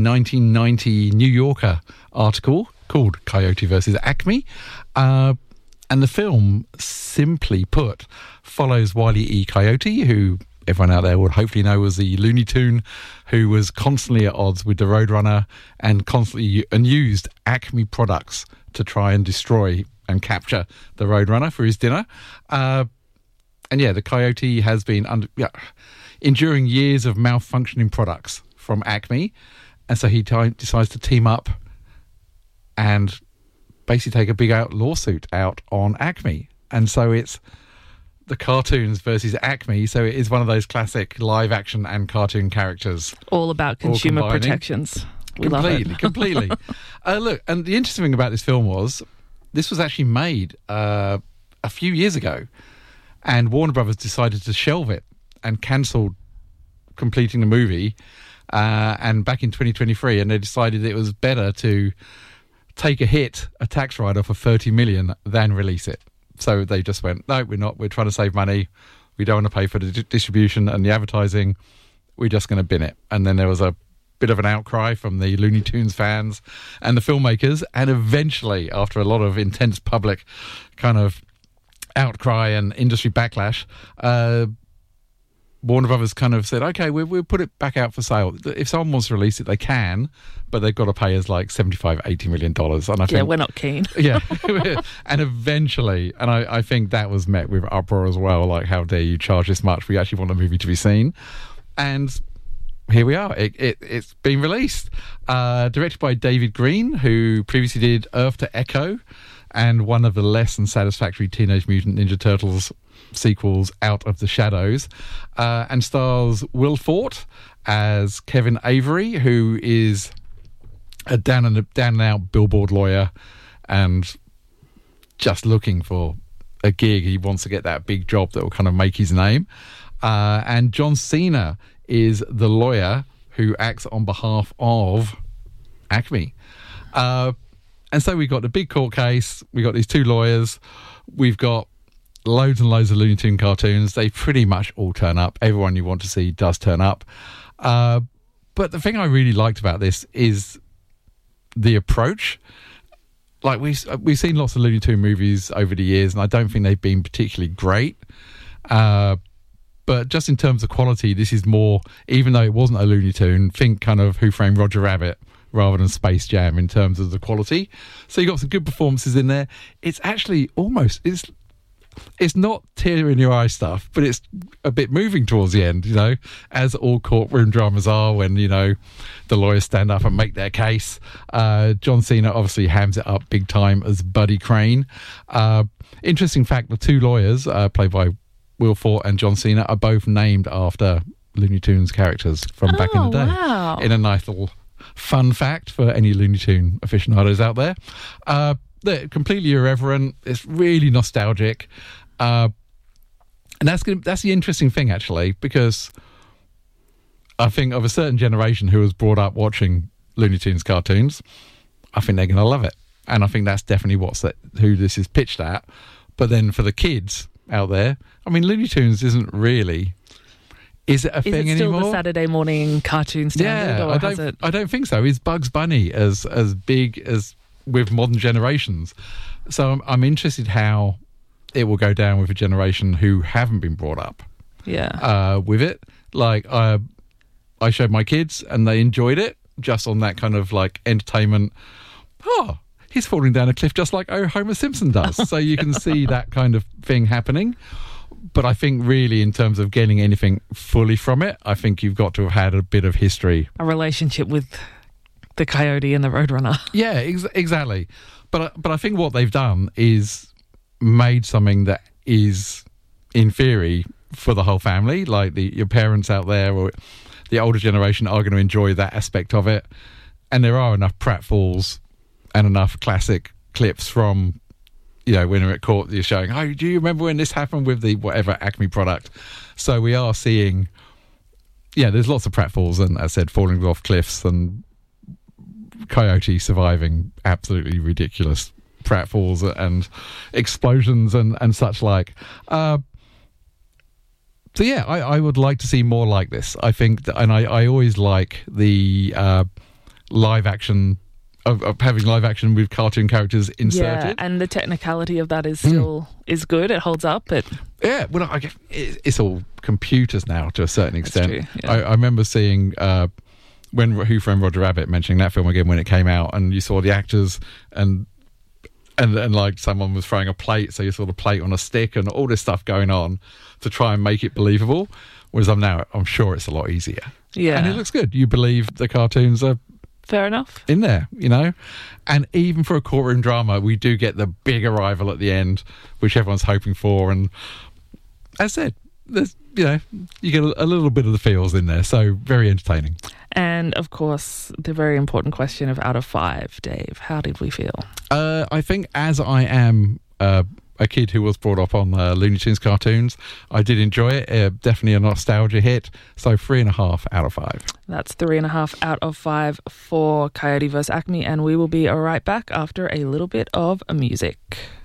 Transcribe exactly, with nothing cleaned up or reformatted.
nineteen ninety New Yorker article called Coyote versus Acme. Uh, and the film, simply put, follows Wile E. Coyote, who everyone out there would hopefully know was the Looney Tune who was constantly at odds with the Roadrunner and constantly and used Acme products to try and destroy and capture the Roadrunner for his dinner. Uh, and yeah, the Coyote has been under, yeah, enduring years of malfunctioning products from Acme. And so he t- decides to team up and basically take a big out lawsuit out on Acme. And so it's the cartoons versus Acme. So it is one of those classic live action and cartoon characters. All about consumer all protections. We completely, love it. completely. Uh, look, and the interesting thing about this film was this was actually made uh, a few years ago, and Warner Brothers decided to shelve it and cancelled completing the movie. Uh, and back in twenty twenty-three, and they decided it was better to take a hit, a tax write-off of thirty million, than release it. So they just went, no, we're not. We're trying to save money. We don't want to pay for the d- distribution and the advertising. We're just going to bin it. And then there was a bit of an outcry from the Looney Tunes fans and the filmmakers. And eventually, after a lot of intense public kind of outcry and industry backlash, uh, Warner Brothers kind of said, okay, we'll, we'll put it back out for sale. If someone wants to release it, they can, but they've got to pay us like seventy-five, eighty million dollars. And I yeah, think, we're not keen. Yeah. And eventually, and I, I think that was met with uproar as well, like, how dare you charge this much? We actually want the movie to be seen. And here we are. It, it, it's been released. Uh, directed by David Green, who previously did Earth to Echo and one of the less than satisfactory Teenage Mutant Ninja Turtles sequels, Out of the Shadows, uh, and stars Will Forte as Kevin Avery, who is a down and down and out billboard lawyer and just looking for a gig. He wants to get that big job that will kind of make his name. Uh, and John Cena is the lawyer who acts on behalf of Acme. Uh, and so we've got the big court case. We've got these two lawyers. We've got loads and loads of Looney Tune cartoons. They pretty much all turn up. Everyone you want to see does turn up. Uh, but the thing I really liked about this is the approach. Like, we've, we've seen lots of Looney Tune movies over the years, and I don't think they've been particularly great. Uh, but just in terms of quality, this is more, even though it wasn't a Looney Tune, think kind of Who Framed Roger Rabbit rather than Space Jam in terms of the quality. So you've got some good performances in there. It's actually almost... it's. It's not tear in your eye stuff, but it's a bit moving towards the end, you know, as all courtroom dramas are when, you know, the lawyers stand up and make their case. Uh, John Cena obviously hams it up big time as Buddy Crane. Uh, interesting fact, the two lawyers, uh, played by Will Forte and John Cena, are both named after Looney Tunes characters from oh, back in the day. Wow. In a nice little fun fact for any Looney Tune aficionados out there. Uh, They're completely irreverent. It's really nostalgic, uh, and that's gonna, that's the interesting thing, actually, because I think of a certain generation who was brought up watching Looney Tunes cartoons. I think they're going to love it, and I think that's definitely what's that, who this is pitched at. But then for the kids out there, I mean, Looney Tunes isn't really. Is it a is thing it still anymore? The Saturday morning cartoon standard, yeah, or I don't. has it? I don't think so. Is Bugs Bunny as as big as with modern generations? So I'm, I'm interested how it will go down with a generation who haven't been brought up Yeah. uh, with it. Like, uh, I showed my kids and they enjoyed it just on that kind of like entertainment. Oh, he's falling down a cliff just like oh, Homer Simpson does. So you can see that kind of thing happening. But I think really in terms of getting anything fully from it, I think you've got to have had a bit of history. A relationship with the Coyote and the Roadrunner. Yeah, ex- exactly. But but I think what they've done is made something that is, in theory, for the whole family. Like the your parents out there or the older generation are going to enjoy that aspect of it. And there are enough pratfalls and enough classic clips from, you know, when we're at court, you're showing, oh, do you remember when this happened with the whatever Acme product? So we are seeing, yeah, there's lots of pratfalls and, as I said, falling off cliffs and Coyote surviving absolutely ridiculous pratfalls and explosions and, and such like. Uh, so yeah, I, I would like to see more like this. I think, that, and I, I always like the uh, live action of, of having live action with cartoon characters inserted. Yeah, and the technicality of that is still mm. is good. It holds up. It yeah, well, I guess it's all computers now to a certain extent. That's true, yeah. I, I remember seeing uh, when Who Framed Roger Rabbit, mentioning that film again when it came out, and you saw the actors and and and like someone was throwing a plate, so you saw the plate on a stick and all this stuff going on to try and make it believable. Whereas I'm now, I'm sure it's a lot easier. Yeah, and it looks good. You believe the cartoons are. Fair enough. In there, you know? And even for a courtroom drama, we do get the big arrival at the end, which everyone's hoping for. And as I said, there's, you know, you get a, a little bit of the feels in there. So very entertaining. And, of course, the very important question of out of five, Dave, how did we feel? Uh, I think as I am... Uh, a kid who was brought up on uh, Looney Tunes cartoons, I did enjoy it. Uh, definitely a nostalgia hit. So three and a half out of five. That's three and a half out of five for Coyote versus. Acme, and we will be right back after a little bit of music.